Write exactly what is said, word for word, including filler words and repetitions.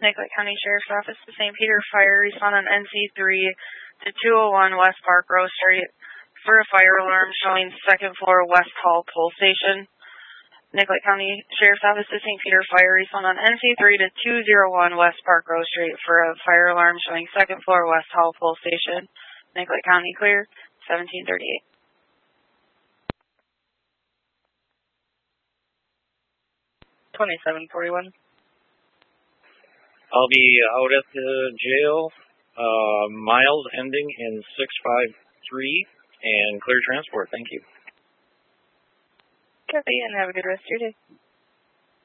Nicollet County Sheriff's Office to Saint Peter Fire, respond on N C three to two oh one West Park Row Street for a fire alarm showing second floor West Hall Pole Station. Nicollet County Sheriff's Office to Saint Peter Fire, respond on N C three to two oh one West Park Row Street for a fire alarm showing second floor West Hall Pole Station. Nicollet County clear, seventeen thirty-eight. twenty-seven forty-one. I'll be out at the jail, uh, miles ending in six five three, and clear transport. Thank you. Copy, and have a good rest of your day.